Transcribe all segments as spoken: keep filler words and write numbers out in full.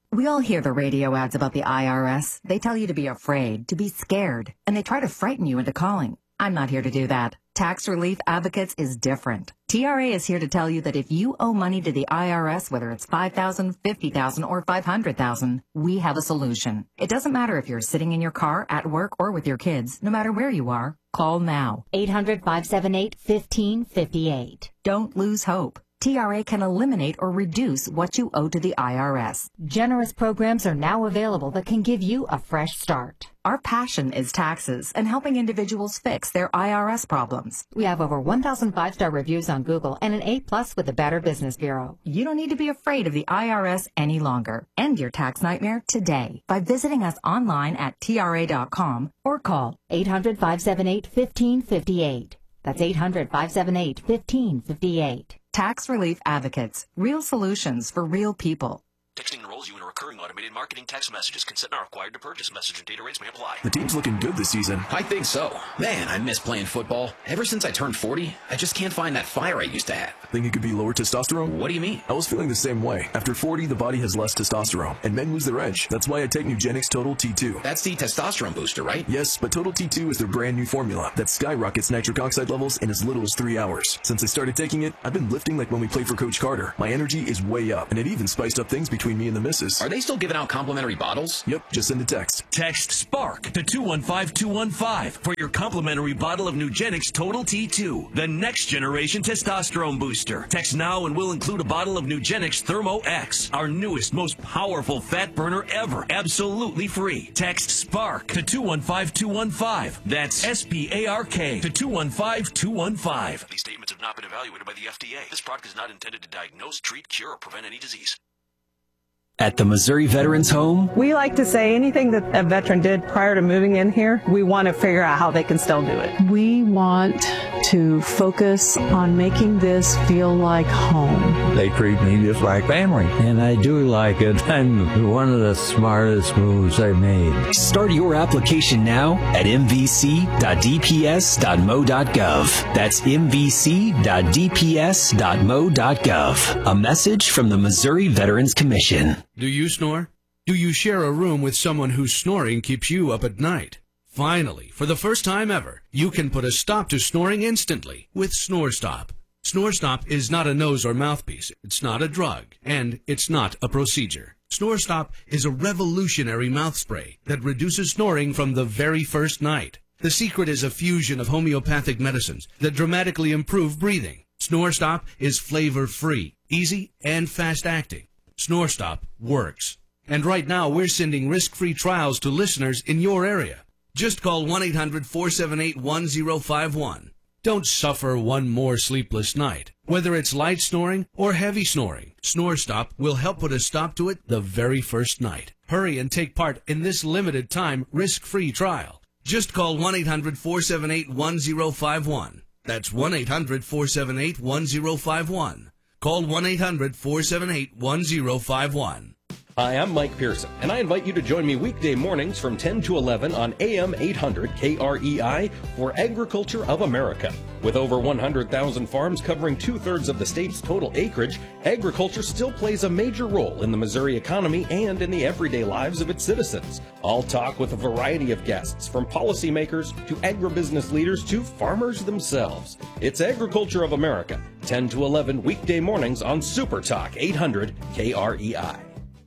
We all hear the radio ads about the I R S. They tell you to be afraid, to be scared, and they try to frighten you into calling. I'm not here to do that. Tax Relief Advocates is different. T R A is here to tell you that if you owe money to the I R S, whether it's five thousand dollars, fifty thousand dollars, or five hundred thousand dollars, we have a solution. It doesn't matter if you're sitting in your car, at work, or with your kids. No matter where you are, call now. eight hundred, five seven eight, one five five eight. Don't lose hope. T R A can eliminate or reduce what you owe to the I R S. Generous programs are now available that can give you a fresh start. Our passion is taxes and helping individuals fix their I R S problems. We have over one thousand five-star reviews on Google and an A plus with the Better Business Bureau. You don't need to be afraid of the I R S any longer. End your tax nightmare today by visiting us online at T R A dot com or call eight hundred, five seven eight, one five five eight. That's eight hundred, five seven eight, one five five eight. Tax Relief Advocates. Real solutions for real people. Texting enrolls you in a recurring automated marketing text messages. Consent not required to purchase. Message and data rates may apply. The team's looking good this season. I think so. Man, I miss playing football. Ever since I turned forty, I just can't find that fire I used to have. Think it could be lower testosterone? What do you mean? I was feeling the same way. After forty, the body has less testosterone, and men lose their edge. That's why I take Nugenix Total T two. That's the testosterone booster, right? Yes, but Total T two is their brand new formula that skyrockets nitric oxide levels in as little as three hours. Since I started taking it, I've been lifting like when we played for Coach Carter. My energy is way up, and it even spiced up things between me and the missus. Are they still giving out complimentary bottles? Yep, just send a text. Text SPARK to two one five two one five for your complimentary bottle of Nugenix Total T two, the next generation testosterone booster. Text now and we'll include a bottle of Nugenix Thermo X, our newest, most powerful fat burner ever, absolutely free. Text SPARK to two one five two one five. That's S P A R K to two one five two one five. These statements have not been evaluated by the F D A. This product is not intended to diagnose, treat, cure, or prevent any disease. At the Missouri Veterans Home, we like to say anything that a veteran did prior to moving in here, we want to figure out how they can still do it. We want to focus on making this feel like home. They treat me just like family, and I do like it. I'm one of the smartest moves I've made. Start your application now at m v c dot d p s dot m o dot gov. That's m v c dot d p s dot m o dot gov. A message from the Missouri Veterans Commission. Do you snore? Do you share a room with someone whose snoring keeps you up at night? Finally, for the first time ever, you can put a stop to snoring instantly with SnoreStop. SnoreStop is not a nose or mouthpiece, it's not a drug, and it's not a procedure. SnoreStop is a revolutionary mouth spray that reduces snoring from the very first night. The secret is a fusion of homeopathic medicines that dramatically improve breathing. SnoreStop is flavor-free, easy, and fast-acting. SnoreStop works. And right now, we're sending risk-free trials to listeners in your area. Just call one eight hundred, four seven eight, one zero five one. Don't suffer one more sleepless night. Whether it's light snoring or heavy snoring, SnoreStop will help put a stop to it the very first night. Hurry and take part in this limited time risk-free trial. Just call one eight hundred, four seven eight, one zero five one. That's one eight hundred, four seven eight, one zero five one. Call one eight hundred, four seven eight, one zero five one. Hi, I'm Mike Pearson, and I invite you to join me weekday mornings from ten to eleven on A M eight hundred K R E I for Agriculture of America. With over one hundred thousand farms covering two-thirds of the state's total acreage, agriculture still plays a major role in the Missouri economy and in the everyday lives of its citizens. I'll talk with a variety of guests, from policymakers to agribusiness leaders to farmers themselves. It's Agriculture of America, ten to eleven weekday mornings on Super Talk eight hundred K R E I.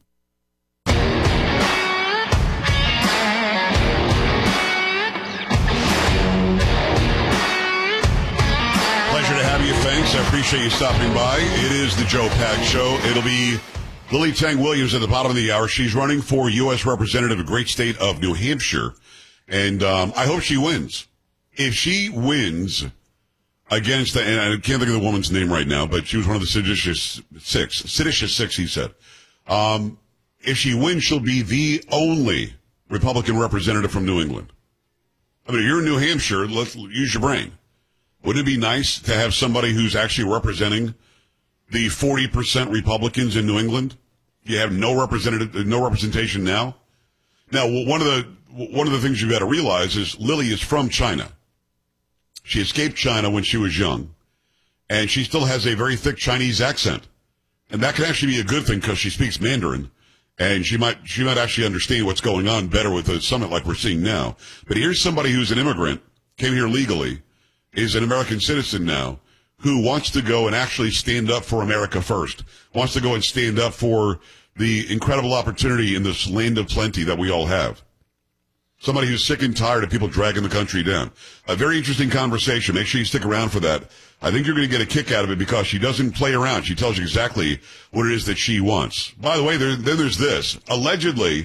Pleasure to have you. Thanks. I appreciate you stopping by. It is the Joe Pags Show. It'll be Lily Tang Williams at the bottom of the hour. She's running for U S Representative of the great state of New Hampshire. And um, I hope she wins. If she wins against, the, and I can't think of the woman's name right now, but she was one of the seditious six. Seditious six, he said. Um, if she wins, she'll be the only Republican representative from New England. I mean, if you're in New Hampshire, let's use your brain. Wouldn't it be nice to have somebody who's actually representing the forty percent Republicans in New England? You have no representative, no representation now. Now, one of the one of the things you've got to realize is Lily is from China. She escaped China when she was young, and she still has a very thick Chinese accent, and that can actually be a good thing because she speaks Mandarin, And she might she might actually understand what's going on better with a summit like we're seeing now. But here's somebody who's an immigrant, came here legally, is an American citizen now, who wants to go and actually stand up for America first, wants to go and stand up for the incredible opportunity in this land of plenty that we all have. Somebody who's sick and tired of people dragging the country down. A very interesting conversation. Make sure you stick around for that. I think you're going to get a kick out of it because she doesn't play around. She tells you exactly what it is that she wants. By the way, there, then there's this. Allegedly,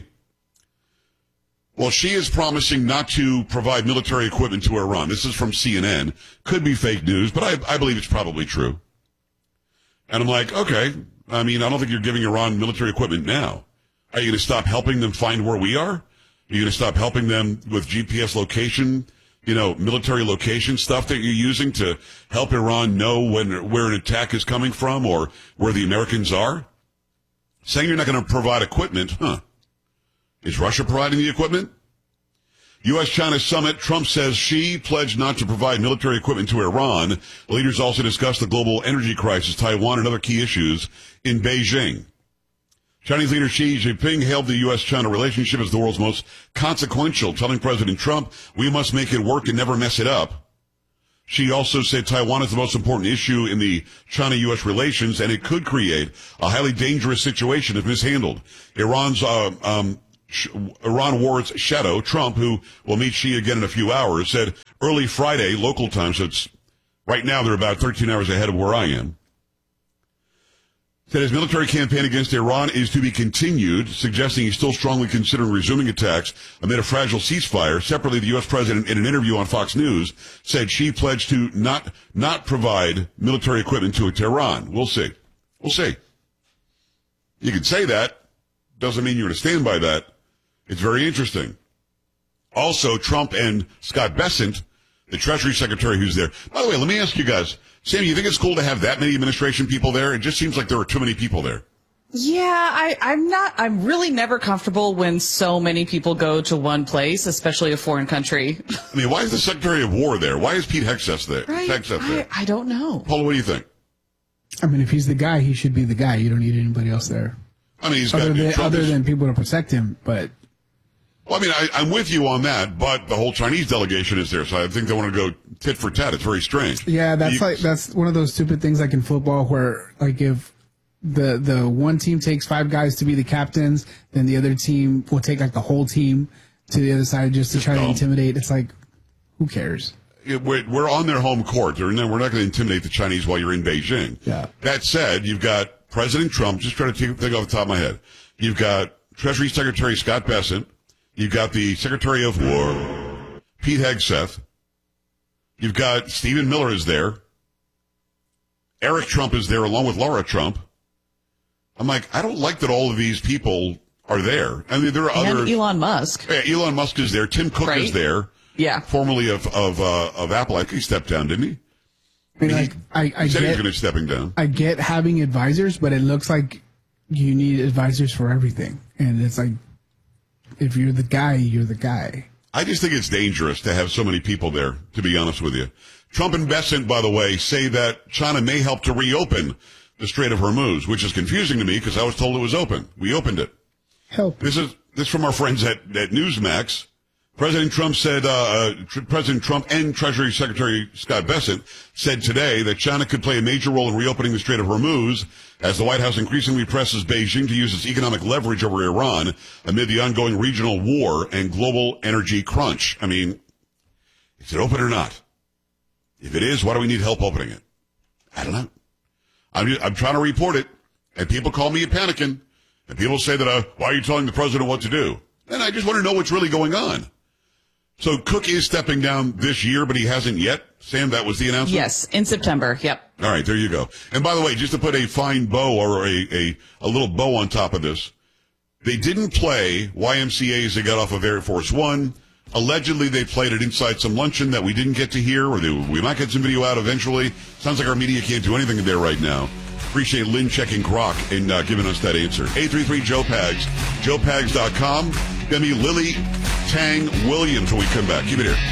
well, she is promising not to provide military equipment to Iran. This is from C N N. Could be fake news, but I, I believe it's probably true. And I'm like, okay. I mean, I don't think you're giving Iran military equipment now. Are you going to stop helping them find where we are? Are you going to stop helping them with G P S location, you know, military location stuff that you're using to help Iran know when where an attack is coming from or where the Americans are? Saying you're not going to provide equipment, huh? Is Russia providing the equipment? U S China summit, Trump says she pledged not to provide military equipment to Iran. Leaders also discussed the global energy crisis, Taiwan, and other key issues in Beijing. Chinese leader Xi Jinping hailed the U S China relationship as the world's most consequential, telling President Trump, we must make it work and never mess it up. She also said Taiwan is the most important issue in the China U S relations, and it could create a highly dangerous situation if mishandled. Iran's uh, um, sh- Iran war's shadow, Trump, who will meet Xi again in a few hours, said early Friday, local time, so it's right now they're about thirteen hours ahead of where I am, said his military campaign against Iran is to be continued, suggesting he's still strongly considering resuming attacks amid a fragile ceasefire. Separately, the U S president, in an interview on Fox News, said she pledged to not not provide military equipment to Tehran. We'll see. We'll see. You can say that. Doesn't mean you're going to stand by that. It's very interesting. Also, Trump and Scott Bessent, the Treasury Secretary who's there. By the way, let me ask you guys, Sam, you think it's cool to have that many administration people there? It just seems like there are too many people there. Yeah, I, I'm not, I'm really never comfortable when so many people go to one place, especially a foreign country. I mean, why is the Secretary of War there? Why is Pete Hegseth there? Right? Hegseth I, there? I don't know. Paula, what do you think? I mean, if he's the guy, he should be the guy. You don't need anybody else there. I mean, he's other, got, than, Trump other is, than people to protect him, but... Well, I mean, I, I'm with you on that, but the whole Chinese delegation is there, so I think they want to go tit for tat. It's very strange. Yeah, that's you, like that's one of those stupid things like in football where, like, if the the one team takes five guys to be the captains, then the other team will take, like, the whole team to the other side just to try dumb. to intimidate. It's like, who cares? We're, we're on their home court. We're not going to intimidate the Chinese while you're in Beijing. Yeah. That said, you've got President Trump, just trying to think off the top of my head. You've got Treasury Secretary Scott Bessent. You've got the Secretary of War, Pete Hegseth. You've got Stephen Miller is there. Eric Trump is there along with Laura Trump. I'm like, I don't like that all of these people are there. I mean, there are and other... Elon Musk. Yeah, Elon Musk is there. Tim Cook right? is there. Yeah. Formerly of of uh, of Apple. I think he stepped down, didn't he? I mean, like, I, I he said get, he was going to stepping down. I get having advisors, but it looks like you need advisors for everything. And it's like, if you're the guy, you're the guy. I just think it's dangerous to have so many people there, to be honest with you. Trump and Bessent, by the way, say that China may help to reopen the Strait of Hormuz, which is confusing to me because I was told it was open. We opened it. Help. This is this from our friends at, at Newsmax. President Trump said, uh, uh, Tr- President Trump and Treasury Secretary Scott Bessent said today that China could play a major role in reopening the Strait of Hormuz as the White House increasingly presses Beijing to use its economic leverage over Iran amid the ongoing regional war and global energy crunch. I mean, is it open or not? If it is, why do we need help opening it? I don't know. I'm, just, I'm trying to report it, and people call me a panicking, and people say that, uh, why are you telling the president what to do? And I just want to know what's really going on. So Cook is stepping down this year, but he hasn't yet. Sam, that was the announcement? Yes, in September. Yep. All right, there you go. And by the way, just to put a fine bow or a, a, a little bow on top of this, they didn't play Y M C A as they got off of Air Force One. Allegedly, they played it inside some luncheon that we didn't get to hear, or they, we might get some video out eventually. Sounds like our media can't do anything there right now. Appreciate Lynn checking Grok and uh, giving us that answer. eight three three Joe Pags, joe pags dot com. Gonna be Lily Tang Williams when we come back. Keep it here.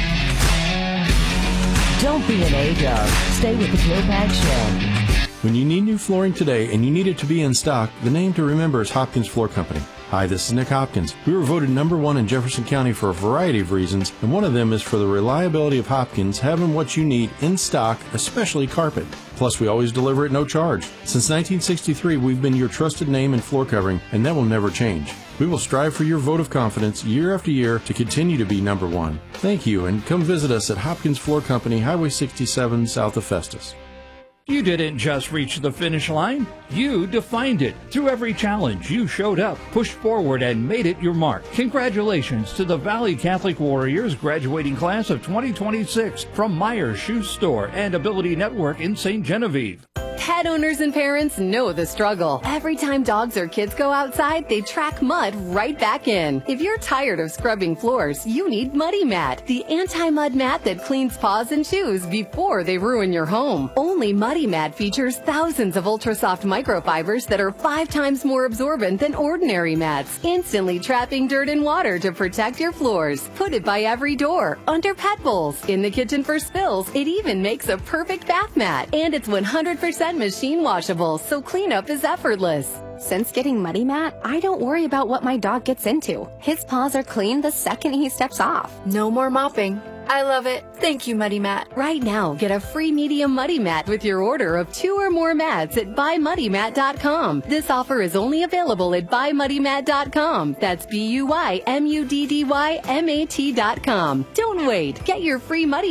Don't be an A-dog. Stay with the Joe Pags Show. When you need new flooring today and you need it to be in stock, the name to remember is Hopkins Floor Company. Hi, this is Nick Hopkins. We were voted number one in Jefferson County for a variety of reasons, and one of them is for the reliability of Hopkins having what you need in stock, especially carpet. Plus, we always deliver at no charge. Since nineteen sixty-three, we've been your trusted name in floor covering, and that will never change. We will strive for your vote of confidence year after year to continue to be number one. Thank you, and come visit us at Hopkins Floor Company, Highway sixty-seven, south of Festus. You didn't just reach the finish line, you defined it. Through every challenge, you showed up, pushed forward, and made it your mark. Congratulations to the Valley Catholic Warriors graduating class of twenty twenty-six from Myers Shoe Store and Ability Network in Saint Genevieve. Pet owners and parents know the struggle. Every time dogs or kids go outside, they track mud right back in. If you're tired of scrubbing floors, you need Muddy Mat, the anti-mud mat that cleans paws and shoes before they ruin your home. Only Muddy Mat features thousands of ultra-soft microfibers that are five times more absorbent than ordinary mats, instantly trapping dirt and water to protect your floors. Put it by every door, under pet bowls, in the kitchen for spills. It even makes a perfect bath mat, and it's one hundred percent machine washable, so cleanup is effortless. Since getting Muddy Mat, I don't worry about what my dog gets into. His paws are clean the second he steps off. No more mopping. I love it. Thank you, Muddy Mat. Right now, get a free medium Muddy Mat with your order of two or more mats at buy muddy mat dot com. This offer is only available at buy muddy mat dot com. That's B U Y M U D D Y M A T dot com. Don't wait. Get your free Muddy